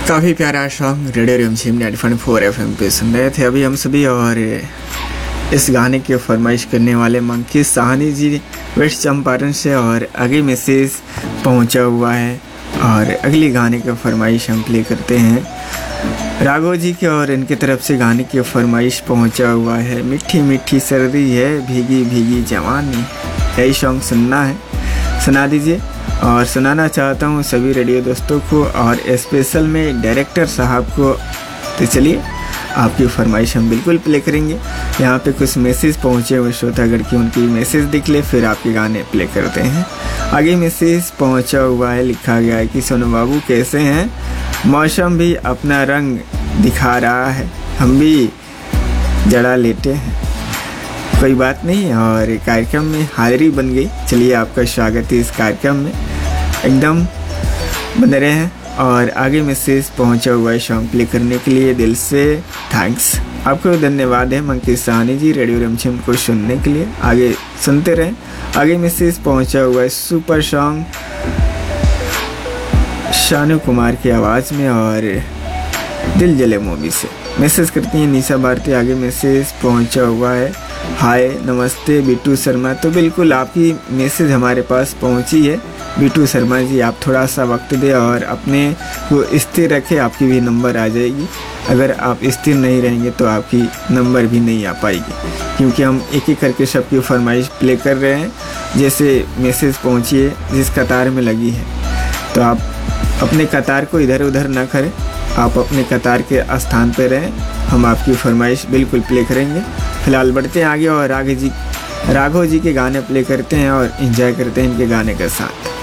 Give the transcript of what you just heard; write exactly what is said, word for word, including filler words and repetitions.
काफ़ी प्यारा song radio रिमझिम ninety point four F M पे सुन रहे थे अभी हम सभी। और इस गाने की फरमाइश करने वाले मंकी साहनी जी वेस्ट चंपारण से, और आगे मैसेज पहुंचा हुआ है। और अगली गाने की फरमाइश हम प्ले करते हैं राघव जी के, और इनकी तरफ से गाने की फरमाइश पहुंचा हुआ है। मीठी मीठी सर्दी है भीगी भीगी जवानी, यही सॉन्ग सुनना है, सुना दीजिए। और सुनाना चाहता हूँ सभी रेडियो दोस्तों को और स्पेशल में डायरेक्टर साहब को। तो चलिए आपकी फरमाइश हम बिल्कुल प्ले करेंगे। यहाँ पे कुछ मैसेज पहुँचे हुए श्रोतागढ़ की, उनकी मैसेज दिख ले फिर आपके गाने प्ले करते हैं। आगे मैसेज पहुँचा हुआ है, लिखा गया है कि सोनू बाबू कैसे हैं, मौसम भी अपना रंग दिखा रहा है, हम भी जड़ा लेटे हैं, कोई बात नहीं। और कार्यक्रम में हाजिरी बन गई। चलिए आपका स्वागत है इस कार्यक्रम में, एकदम बने रहे हैं। और आगे मैसेज पहुंचा हुआ है सॉन्ग प्ले करने के लिए, दिल से थैंक्स, आपको धन्यवाद है मंकी साहनी जी रेडियो रिमझिम को सुनने के लिए। आगे सुनते रहें। आगे मैसेज पहुंचा हुआ है सुपर सॉन्ग शानू कुमार की आवाज़ में और दिल जले मूवी से। मैसेज करती हैं निशा भारती। आगे मैसेज पहुंचा हुआ है, हाय नमस्ते बिट्टू शर्मा। तो बिल्कुल आपकी मैसेज हमारे पास पहुंची है बिट्टू शर्मा जी, आप थोड़ा सा वक्त दें और अपने को स्थिर रखें, आपकी भी नंबर आ जाएगी। अगर आप स्थिर नहीं रहेंगे तो आपकी नंबर भी नहीं आ पाएगी, क्योंकि हम एक एक करके सबकी फरमाइश प्ले कर रहे हैं। जैसे मैसेज पहुंची है जिस कतार में लगी है, तो आप अपने कतार को इधर उधर ना करें, आप अपने कतार के स्थान पर रहें, हम आपकी फरमाइश बिल्कुल प्ले करेंगे। फिलहाल बढ़ते हैं आगे और आगे जी राघव जी के गाने प्ले करते हैं और एंजॉय करते हैं इनके गाने के साथ।